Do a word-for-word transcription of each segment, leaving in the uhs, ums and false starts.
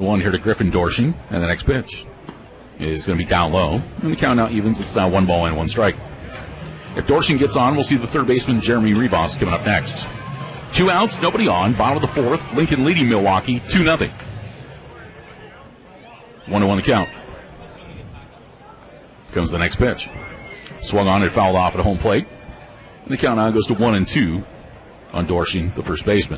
one here to Griffin Dorsey, and the next pitch is going to be down low. And the count now evens. It's now one ball and one strike. If Dorsey gets on, we'll see the third baseman, Jeremy Rebos, coming up next. Two outs, nobody on. Bottom of the fourth. Lincoln leading Milwaukee two nothing. One to one the count. Comes the next pitch. Swung on and fouled off at home plate. And the count now goes to one and two on Dorsey, the first baseman.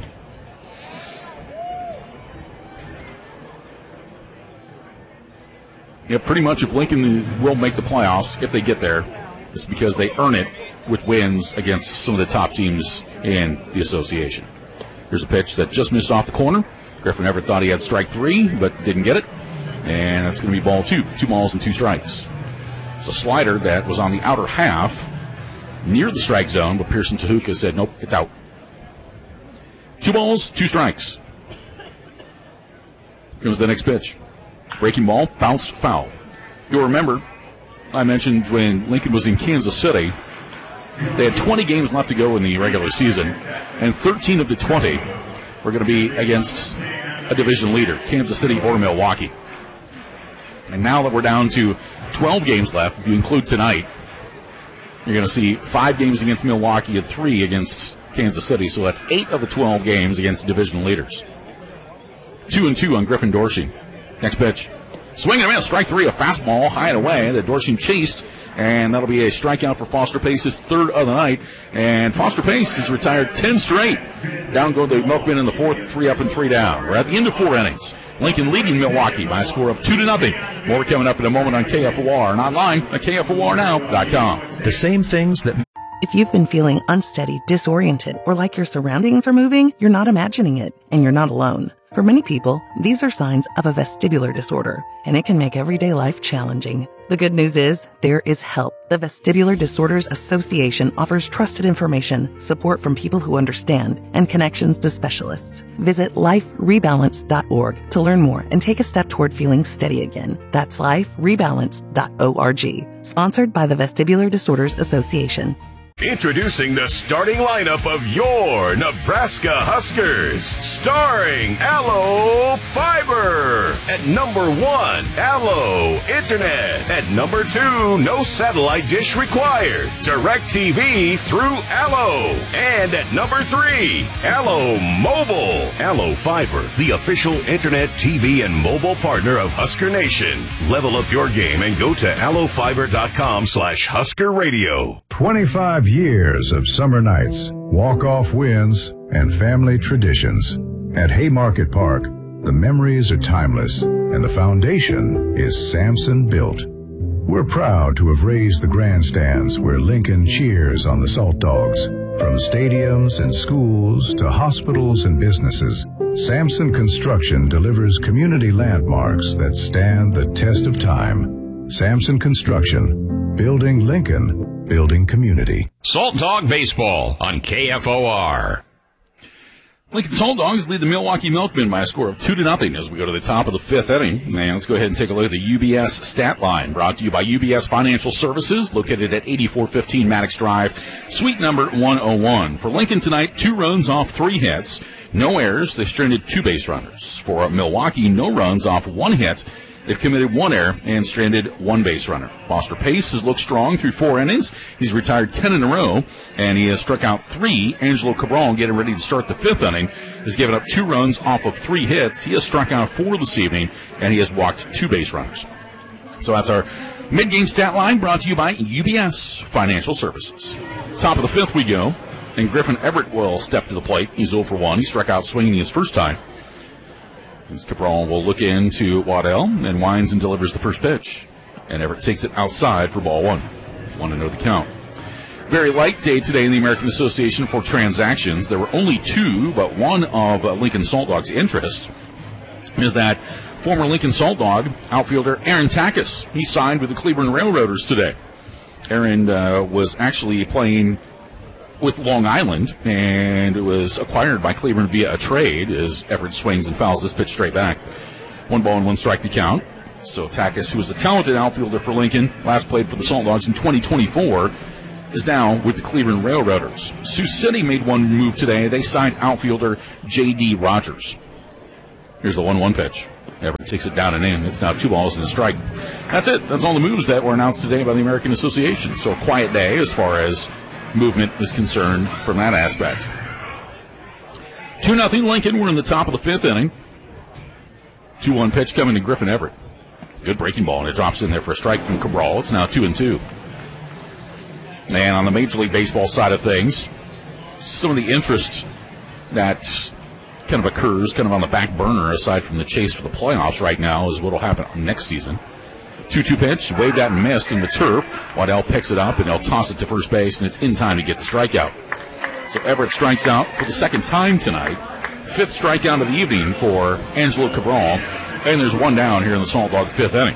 Yeah, pretty much if Lincoln will make the playoffs, if they get there, it's because they earn it with wins against some of the top teams in the association. Here's a pitch that just missed off the corner. Griffin Everett thought he had strike three, but didn't get it. And that's going to be ball two. Two balls and two strikes. It's a slider that was on the outer half, near the strike zone, but Pearson Tahuka said, nope, it's out. Two balls, two strikes. Comes the next pitch. Breaking ball, bounced foul. You'll remember, I mentioned when Lincoln was in Kansas City, they had twenty games left to go in the regular season, and thirteen of the twenty were going to be against a division leader, Kansas City or Milwaukee. And now that we're down to twelve games left, if you include tonight, you're going to see five games against Milwaukee and three against Kansas City, so that's eight of the twelve games against division leaders. Two and two on Griffin Dorsey. Next pitch. Swing and a miss. Strike three, a fastball high and away that Dorsey chased, and that'll be a strikeout for Foster Pace, his third of the night. And Foster Pace has retired ten straight. Down go the Milkmen in the fourth, three up and three down. We're at the end of four innings. Lincoln leading Milwaukee by a score of two to nothing. More coming up in a moment on K F O R and online at K F O R now dot com. The same things that... If you've been feeling unsteady, disoriented, or like your surroundings are moving, you're not imagining it, and you're not alone. For many people, these are signs of a vestibular disorder, and it can make everyday life challenging. The good news is, there is help. The Vestibular Disorders Association offers trusted information, support from people who understand, and connections to specialists. Visit life rebalance dot org to learn more and take a step toward feeling steady again. That's life rebalance dot org. Sponsored by the Vestibular Disorders Association. Introducing the starting lineup of your Nebraska Huskers. Starring Allo Fiber. At number one, Allo Internet. At number two, no satellite dish required. DirecTV through Allo. And at number three, Allo Mobile. Allo Fiber, the official internet, T V, and mobile partner of Husker Nation. Level up your game and go to allo fiber dot com slash Husker Radio. twenty-five years of summer nights, walk-off wins, and family traditions. At Haymarket Park, the memories are timeless, and the foundation is Samson built. We're proud to have raised the grandstands where Lincoln cheers on the Salt Dogs. From stadiums and schools to hospitals and businesses, Samson Construction delivers community landmarks that stand the test of time. Samson Construction, building Lincoln, building community. Salt Dog Baseball on K F O R. Lincoln Salt Dogs lead the Milwaukee Milkmen by a score of two to nothing as we go to the top of the fifth inning. And let's go ahead and take a look at the U B S stat line, brought to you by U B S Financial Services, located at eighty-four fifteen Maddox Drive, suite number one oh one. For Lincoln tonight, two runs off three hits, no errors. They've stranded two base runners. For Milwaukee, no runs off one hit. They've committed one error and stranded one base runner. Foster Pace has looked strong through four innings. He's retired ten in a row, and he has struck out three. Angelo Cabral, getting ready to start the fifth inning, has given up two runs off of three hits. He has struck out four this evening, and he has walked two base runners. So that's our mid-game stat line, brought to you by U B S Financial Services. Top of the fifth we go, and Griffin Everett will step to the plate. He's oh for one. He struck out swinging his first time. As Cabral will look into Waddell and winds and delivers the first pitch. And Everett takes it outside for ball one. One to know the count. Very light day today in the American Association for transactions. There were only two, but one of uh, Lincoln Salt Dogs' interest is that former Lincoln Salt Dog outfielder Aaron Takis. He signed with the Cleveland Railroaders today. Aaron uh, was actually playing with Long Island, and it was acquired by Cleveland via a trade as Everett swings and fouls this pitch straight back. One ball and one strike to count. So Takis, who is a talented outfielder for Lincoln, last played for the Salt Dogs in twenty twenty-four, is now with the Cleveland Railroaders. Sioux City made one move today. They signed outfielder J D Rogers. Here's the one one pitch. Everett takes it down and in. It's now two balls and a strike. That's it. That's all the moves that were announced today by the American Association. So a quiet day as far as movement is concerned from that aspect. two nothing Lincoln. We're in the top of the fifth inning. two one pitch coming to Griffin Everett. Good breaking ball, and it drops in there for a strike from Cabral. It's now two and two. And on the Major League Baseball side of things, some of the interest that kind of occurs kind of on the back burner aside from the chase for the playoffs right now is what will happen next season. two two pitch, waved that and missed in the turf. Waddell picks it up, and they'll toss it to first base, and it's in time to get the strikeout. So Everett strikes out for the second time tonight. Fifth strikeout of the evening for Angelo Cabral, and there's one down here in the Salt Dog fifth inning.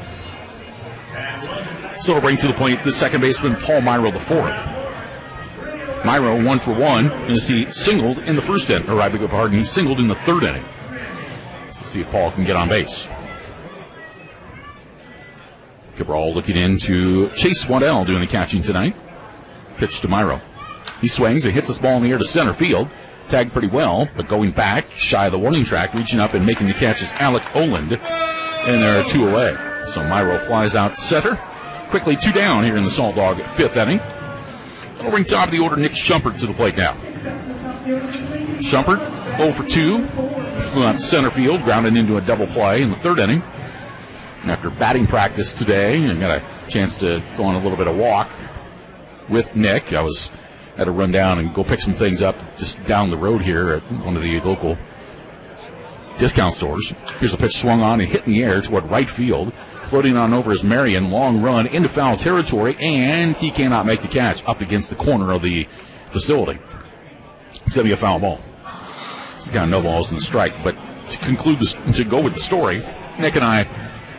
So it'll bring to the plate the second baseman, Paul Myro, the fourth. Myro, one for one, as he singled in the first inning, or I beg your pardon, he singled in the third inning. So see if Paul can get on base. Cabral looking into Chase Waddell doing the catching tonight. Pitch to Myro. He swings and hits this ball in the air to center field. Tagged pretty well, but going back, shy of the warning track, reaching up and making the catch is Alec Oland. And there are two away. So Myro flies out center. Quickly two down here in the Salt Dog fifth inning. It'll bring top of the order Nick Shumpert to the plate now. Shumpert, oh for two. Flew out center field, grounded into a double play in the third inning. After batting practice today, I got a chance to go on a little bit of walk with Nick. I was had to run down and go pick some things up just down the road here at one of the local discount stores. Here's a pitch swung on and hit in the air toward right field. Floating on over is Marion. Long run into foul territory, and he cannot make the catch up against the corner of the facility. It's going to be a foul ball. It's got no balls in the strike. But to conclude this, to go with the story, Nick and I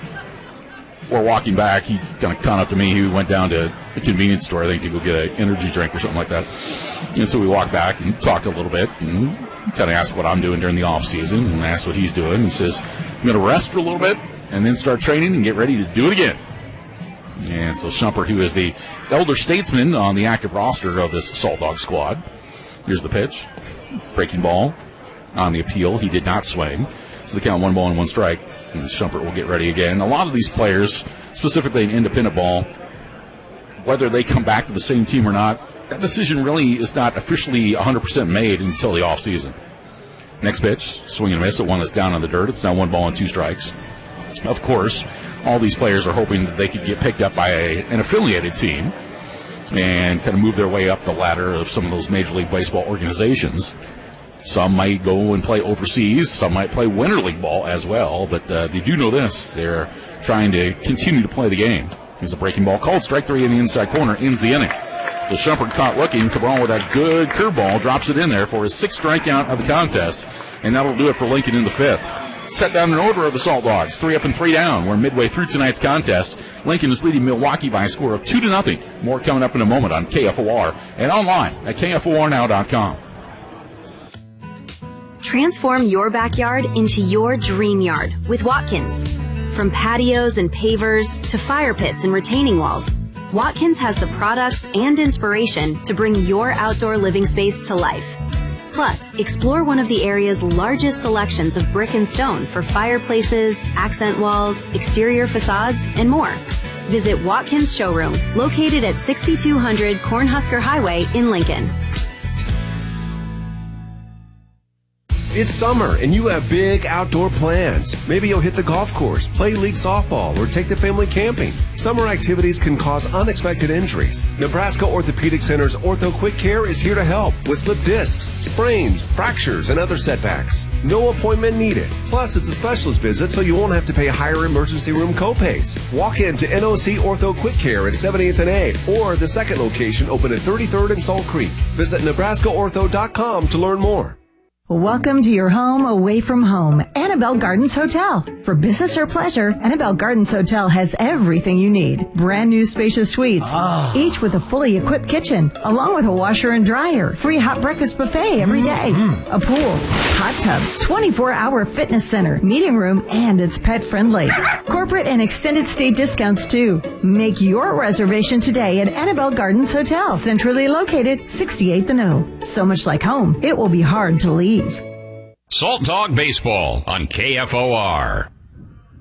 were walking back. He kind of caught up to me. He went down to a convenience store, I think, to go get an energy drink or something like that. And so we walked back and talked a little bit and kind of asked what I'm doing during the off season and asked what he's doing. He says, I'm going to rest for a little bit and then start training and get ready to do it again. And so Shumpert, who is the elder statesman on the active roster of this Salt Dog squad. Here's the pitch. Breaking ball on the appeal. He did not swing. So the count one ball and one strike. And Shumpert will get ready again. A lot of these players, specifically in independent ball, whether they come back to the same team or not, that decision really is not officially one hundred percent made until the offseason. Next pitch, swing and miss at one that's down on the dirt. It's now one ball and two strikes. Of course, all these players are hoping that they could get picked up by a, an affiliated team and kind of move their way up the ladder of some of those Major League Baseball organizations. Some might go and play overseas. Some might play Winter League ball as well. But uh, they do know this. They're trying to continue to play the game. Here's a breaking ball called. Strike three in the inside corner. Ends the inning. So Shumpert caught looking. Cabral with that good curveball drops it in there for his sixth strikeout of the contest. And that'll do it for Lincoln in the fifth. Set down an order of the Salt Dogs. Three up and three down. We're midway through tonight's contest. Lincoln is leading Milwaukee by a score of two to nothing. More coming up in a moment on K F O R and online at K F O R now dot com. Transform your backyard into your dream yard with Watkins. From patios and pavers to fire pits and retaining walls, Watkins has the products and inspiration to bring your outdoor living space to life. Plus, explore one of the area's largest selections of brick and stone for fireplaces, accent walls, exterior facades, and more. Visit Watkins Showroom, located at sixty-two hundred Cornhusker Highway in Lincoln. It's summer and you have big outdoor plans. Maybe you'll hit the golf course, play league softball, or take the family camping. Summer activities can cause unexpected injuries. Nebraska Orthopedic Center's Ortho Quick Care is here to help with slip discs, sprains, fractures, and other setbacks. No appointment needed. Plus, it's a specialist visit, so you won't have to pay higher emergency room copays. Walk in to N O C Ortho Quick Care at seventieth and A, or the second location open at thirty-third and Salt Creek. Visit Nebraska Ortho dot com to learn more. Welcome to your home away from home, Annabelle Gardens Hotel. For business or pleasure, Annabelle Gardens Hotel has everything you need. Brand new spacious suites, oh. each with a fully equipped kitchen, along with a washer and dryer, free hot breakfast buffet every day, mm-hmm. a pool, hot tub, twenty-four hour fitness center, meeting room, and it's pet friendly. Corporate and extended stay discounts too. Make your reservation today at Annabelle Gardens Hotel, centrally located, sixty-eighth and O. So much like home, it will be hard to leave. Salt Dog Baseball on K F O R.